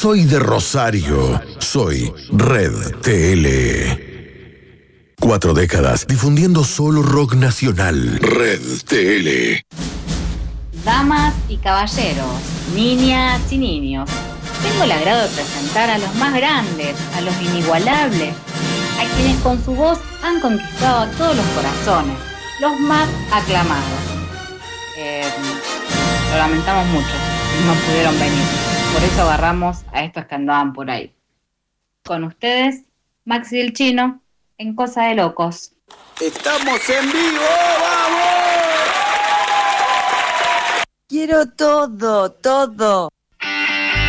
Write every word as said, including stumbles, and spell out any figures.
Soy de Rosario. Soy Red T L. Cuatro décadas difundiendo solo rock nacional. Red T L. Damas y caballeros, niñas y niños, tengo el agrado de presentar a los más grandes, a los inigualables, a quienes con su voz han conquistado a todos los corazones, los más aclamados. Eh, lo lamentamos mucho, no pudieron venir, por eso agarramos a estos que andaban por ahí. Con ustedes, Maxi el Chino, en Cosa de Locos. ¡Estamos en vivo! ¡Vamos! Quiero todo, todo.